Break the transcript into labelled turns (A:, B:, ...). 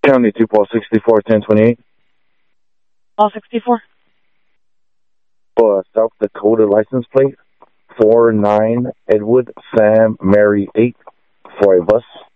A: County 2, Paul 64, 1028.
B: Paul 64.
A: South Dakota license plate 49 Edward Sam Mary 8 for a bus.